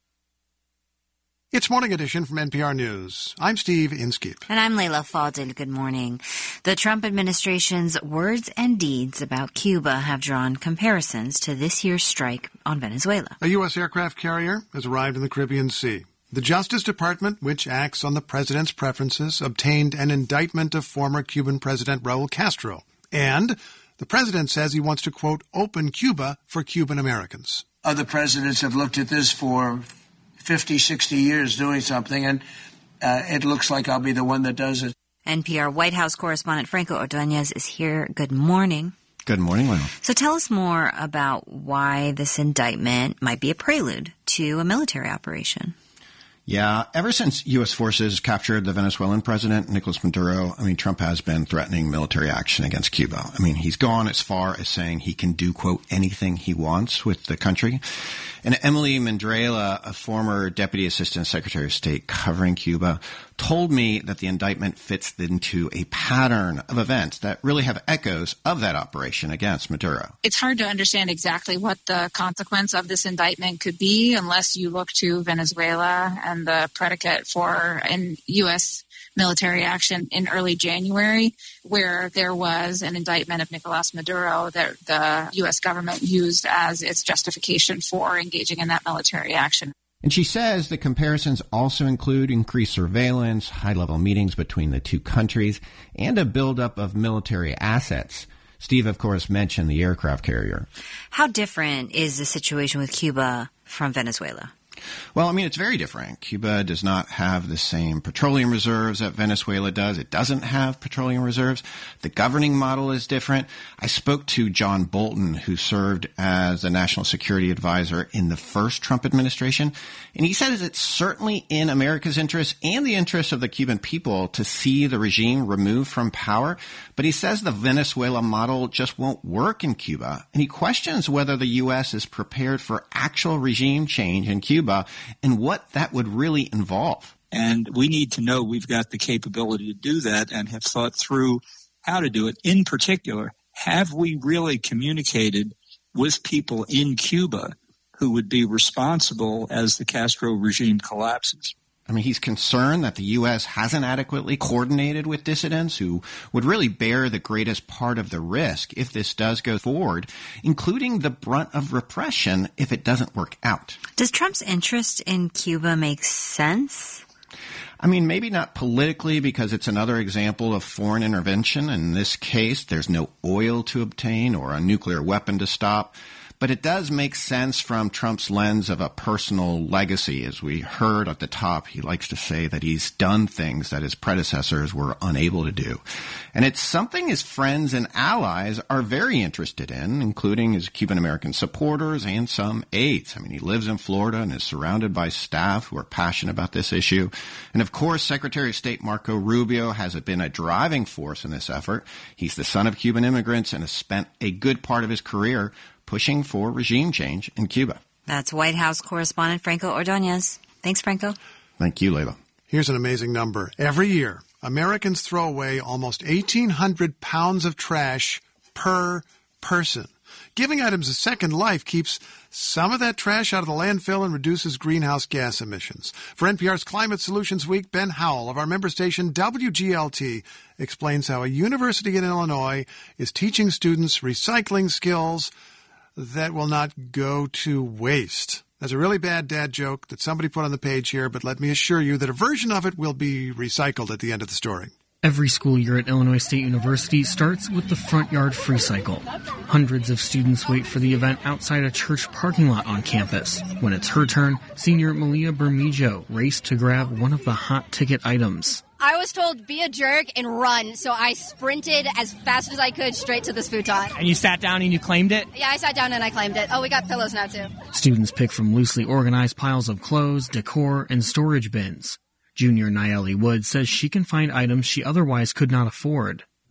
It's Morning Edition from N P R News. I'm Steve Inskeep. And I'm Layla Fadil. Good morning. The Trump administration's words and deeds about Cuba have drawn comparisons to this year's strike on Venezuela. A U S aircraft carrier has arrived in the Caribbean Sea. The Justice Department, which acts on the president's preferences, obtained an indictment of former Cuban President Raul Castro. And the president says he wants to, quote, open Cuba for Cuban Americans. Other presidents have looked at this for fifty, sixty years doing something, and uh, it looks like I'll be the one that does it. N P R White House correspondent Franco Ordonez is here. Good morning. Good morning, Lynn. So tell us more about why this indictment might be a prelude to a military operation. Yeah, ever since U S forces captured the Venezuelan president, Nicolas Maduro, I mean, Trump has been threatening military action against Cuba. I mean, he's gone as far as saying he can do, quote, anything he wants with the country. And Emily Mandrela, a former Deputy Assistant Secretary of State covering Cuba, told me that the indictment fits into a pattern of events that really have echoes of that operation against Maduro. It's hard to understand exactly what the consequence of this indictment could be unless you look to Venezuela and the predicate for an U S military action in early January, where there was an indictment of Nicolas Maduro that the U S government used as its justification for engaging in that military action. And she says the comparisons also include increased surveillance, high-level meetings between the two countries, and a buildup of military assets. Steve, of course, mentioned the aircraft carrier. How different is the situation with Cuba from Venezuela? Well, I mean, it's very different. Cuba does not have the same petroleum reserves that Venezuela does. It doesn't have petroleum reserves. The governing model is different. I spoke to John Bolton, who served as a national security advisor in the first Trump administration, and he says it's certainly in America's interest and the interest of the Cuban people to see the regime removed from power. But he says the Venezuela model just won't work in Cuba, and he questions whether the U S is prepared for actual regime change in Cuba and what that would really involve. And we need to know we've got the capability to do that and have thought through how to do it. In particular, have we really communicated with people in Cuba who would be responsible as the Castro regime collapses? I mean, he's concerned that the U S hasn't adequately coordinated with dissidents who would really bear the greatest part of the risk if this does go forward, including the brunt of repression if it doesn't work out. Does Trump's interest in Cuba make sense? I mean, maybe not politically because it's another example of foreign intervention. In this case, there's no oil to obtain or a nuclear weapon to stop. But it does make sense from Trump's lens of a personal legacy. As we heard at the top, he likes to say that he's done things that his predecessors were unable to do. And it's something his friends and allies are very interested in, including his Cuban-American supporters and some aides. I mean, he lives in Florida and is surrounded by staff who are passionate about this issue. And of course, Secretary of State Marco Rubio has been a driving force in this effort. He's the son of Cuban immigrants and has spent a good part of his career pushing for regime change in Cuba. That's White House correspondent Franco Ordonez. Thanks, Franco. Thank you, Layla. Here's an amazing number. Every year, Americans throw away almost eighteen hundred pounds of trash per person. Giving items a second life keeps some of that trash out of the landfill and reduces greenhouse gas emissions. For N P R's Climate Solutions Week, Ben Howell of our member station W G L T explains how a university in Illinois is teaching students recycling skills that will not go to waste. That's a really bad dad joke that somebody put on the page here, but let me assure you that a version of it will be recycled at the end of the story. Every school year at Illinois State University starts with the Front Yard Free Cycle. Hundreds of students wait for the event outside a church parking lot on campus. When it's her turn, senior Malia Bermejo raced to grab one of the hot ticket items. I was told, be a jerk and run, so I sprinted as fast as I could straight to this futon. And you sat down and you claimed it? Yeah, I sat down and I claimed it. Oh, we got pillows now, too. Students pick from loosely organized piles of clothes, decor, and storage bins. Junior Nayeli Wood says she can find items she otherwise could not afford.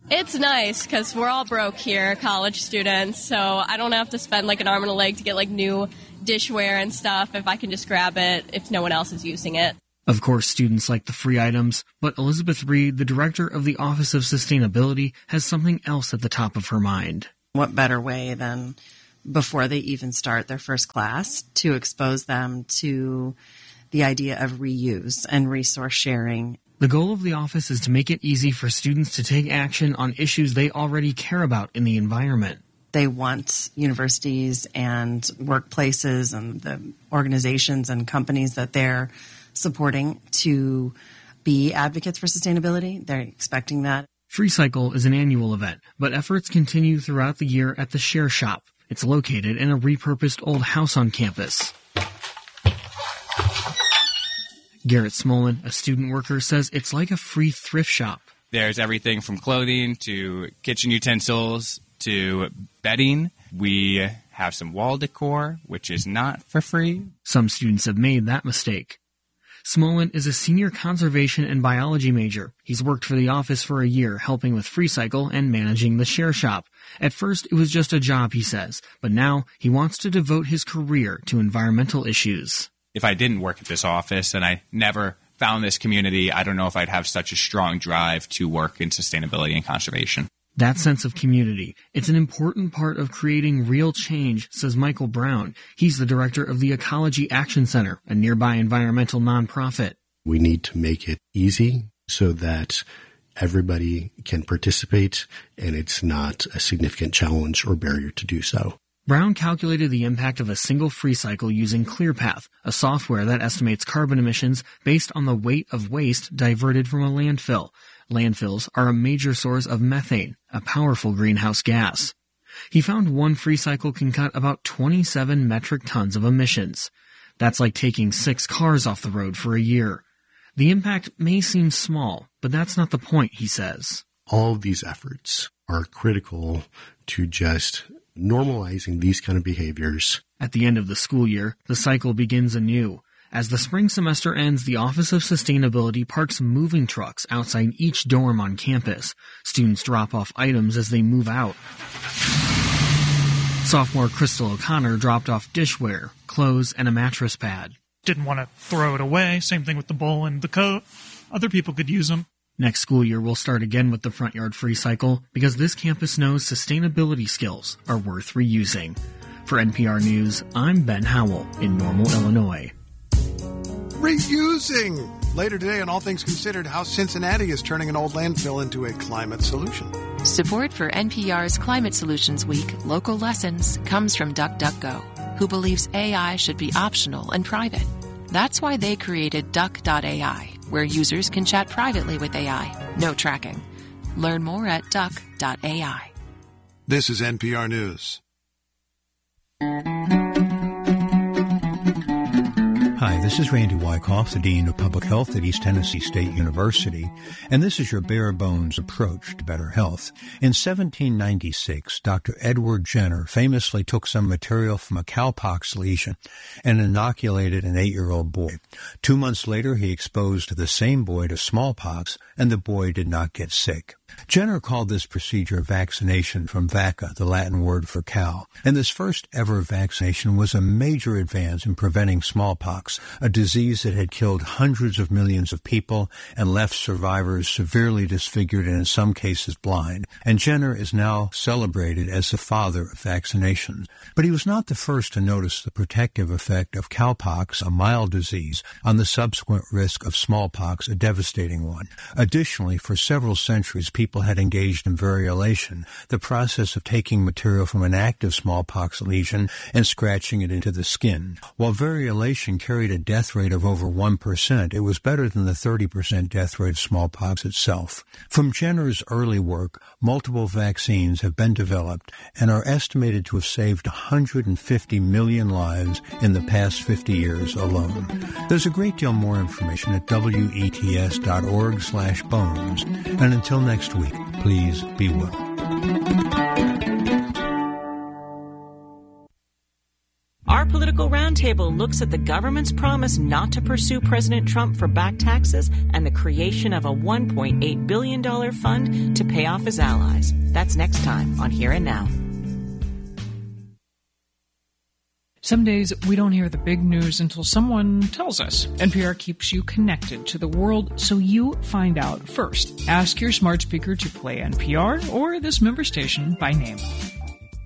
It's nice because we're all broke here, college students, so I don't have to spend like an arm and a leg to get like new dishware and stuff if I can just grab it if no one else is using it. Of course, students like the free items, but Elizabeth Reed, the director of the Office of Sustainability, has something else at the top of her mind. What better way than before they even start their first class to expose them to the idea of reuse and resource sharing. The goal of the office is to make it easy for students to take action on issues they already care about in the environment. They want universities and workplaces and the organizations and companies that they're supporting to be advocates for sustainability. They're expecting that. FreeCycle is an annual event, but efforts continue throughout the year at the Share Shop. It's located in a repurposed old house on campus. Garrett Smolin, a student worker, says it's like a free thrift shop. There's everything from clothing to kitchen utensils to bedding. We have some wall decor, which is not for free. Some students have made that mistake. Smolin is a senior conservation and biology major. He's worked for the office for a year, helping with FreeCycle and managing the Share Shop. At first, it was just a job, he says, but now he wants to devote his career to environmental issues. If I didn't work at this office and I never found this community, I don't know if I'd have such a strong drive to work in sustainability and conservation. That sense of community, it's an important part of creating real change, says Michael Brown. He's the director of the Ecology Action Center, a nearby environmental nonprofit. We need to make it easy so that everybody can participate and it's not a significant challenge or barrier to do so. Brown calculated the impact of a single FreeCycle using ClearPath, a software that estimates carbon emissions based on the weight of waste diverted from a landfill. Landfills are a major source of methane, a powerful greenhouse gas. He found one FreeCycle can cut about twenty-seven metric tons of emissions. That's like taking six cars off the road for a year. The impact may seem small, but that's not the point, he says. All of these efforts are critical to just normalizing these kind of behaviors. At the end of the school year, the cycle begins anew. As the spring semester ends, the Office of Sustainability parks moving trucks outside each dorm on campus. Students drop off items as they move out. Sophomore Crystal O'Connor dropped off dishware, clothes, and a mattress pad. Didn't want to throw it away. Same thing with the bowl and the coat. Other people could use them. Next school year, we'll start again with the Front Yard FreeCycle because this campus knows sustainability skills are worth reusing. For N P R News, I'm Ben Howell in Normal, Illinois. Reusing! Later today on All Things Considered, how Cincinnati is turning an old landfill into a climate solution. Support for N P R's Climate Solutions Week Local Lessons comes from DuckDuckGo, who believes A I should be optional and private. That's why they created Duck dot A I, where users can chat privately with A I. No tracking. Learn more at Duck dot A I. This is N P R News. Hi, this is Randy Wyckoff, the Dean of Public Health at East Tennessee State University, and this is your bare-bones approach to better health. In seventeen ninety-six, Doctor Edward Jenner famously took some material from a cowpox lesion and inoculated an eight-year-old boy. Two months later, he exposed the same boy to smallpox, and the boy did not get sick. Jenner called this procedure vaccination from vacca, the Latin word for cow, and this first ever vaccination was a major advance in preventing smallpox, a disease that had killed hundreds of millions of people and left survivors severely disfigured and in some cases blind. And Jenner is now celebrated as the father of vaccinations. But he was not the first to notice the protective effect of cowpox, a mild disease, on the subsequent risk of smallpox, a devastating one. Additionally, for several centuries, people had engaged in variolation, the process of taking material from an active smallpox lesion and scratching it into the skin. While variolation carried a death rate of over one percent, it was better than the thirty percent death rate of smallpox itself. From Jenner's early work, multiple vaccines have been developed and are estimated to have saved one hundred fifty million lives in the past fifty years alone. There's a great deal more information at W E T S dot org slash bones. And until next week, please be well. Our Our Political Roundtable looks at the government's promise not to pursue President Trump for back taxes and the creation of a one point eight billion dollars fund to pay off his allies. That's next time on Here and Now. Some days we don't hear the big news until someone tells us. N P R keeps you connected to the world so you find out first. Ask your smart speaker to play N P R or this member station by name.